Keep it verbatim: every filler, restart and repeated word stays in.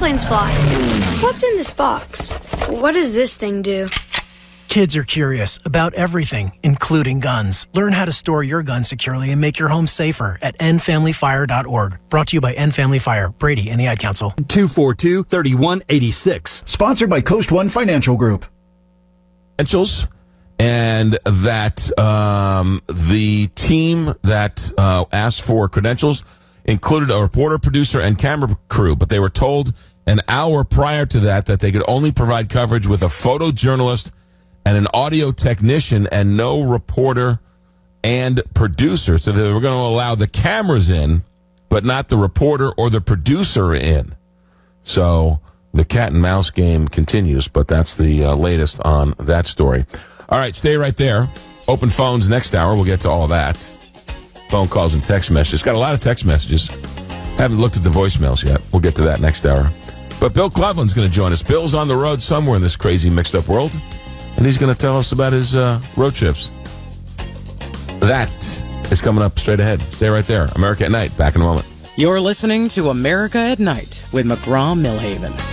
airplanes fly. What's in this box? What does this thing do? Kids are curious about everything, including guns. Learn how to store your gun securely and make your home safer at end family fire dot org. Brought to you by End Family Fire, Brady, and the Ad Council. two four two, three one eight six. Sponsored by Coast One Financial Group. Credentials, and that um, the team that uh, asked for credentials included a reporter, producer, and camera crew, but they were told an hour prior to that that they could only provide coverage with a photojournalist and an audio technician and no reporter and producer. So they were going to allow the cameras in, but not the reporter or the producer in. So the cat and mouse game continues, but that's the uh, latest on that story. All right, stay right there. Open phones next hour. We'll get to all that. Phone calls and text messages. Got a lot of text messages. Haven't looked at the voicemails yet. We'll get to that next hour. But Bill Cleveland's going to join us. Bill's on the road somewhere in this crazy mixed-up world, and he's going to tell us about his uh, road trips. That is coming up straight ahead. Stay right there. America at Night. Back in a moment. You're listening to America at Night with McGraw Millhaven.